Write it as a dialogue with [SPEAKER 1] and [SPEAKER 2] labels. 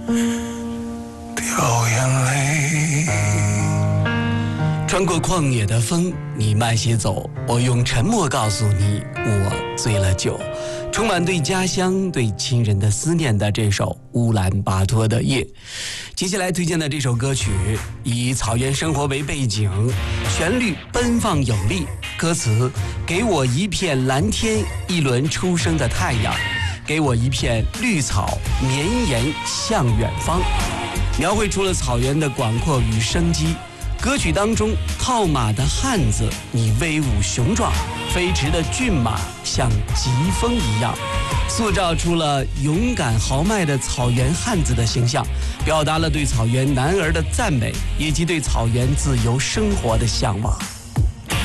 [SPEAKER 1] 掉眼泪。
[SPEAKER 2] 穿过旷野的风，你慢些走，我用沉默告诉你，我醉了酒。充满对家乡、对亲人的思念的这首乌兰巴托的夜。接下来推荐的这首歌曲以草原生活为背景，旋律奔放有力，歌词给我一片蓝天，一轮初升的太阳，给我一片绿草绵延向远方，描绘出了草原的广阔与生机。歌曲当中套马的汉子，你威武雄壮，飞驰的骏马像疾风一样，塑造出了勇敢豪迈的草原汉子的形象，表达了对草原男儿的赞美，以及对草原自由生活的向往。